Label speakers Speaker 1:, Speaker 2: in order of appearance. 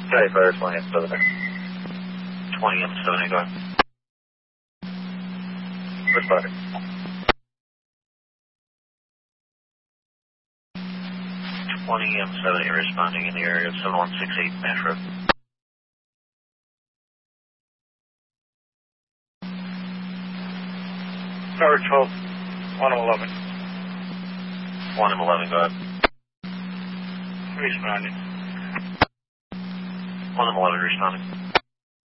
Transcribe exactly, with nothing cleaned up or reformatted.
Speaker 1: Sky Fire twenty M seven there.
Speaker 2: twenty M seven, go ahead.
Speaker 1: Responding.
Speaker 2: twenty M seven, you're responding in the area of seven one six eight Nash Road.
Speaker 1: Tower twelve, one M eleven.
Speaker 2: one M eleven, go ahead.
Speaker 1: Responding.
Speaker 2: one M eleven, responding.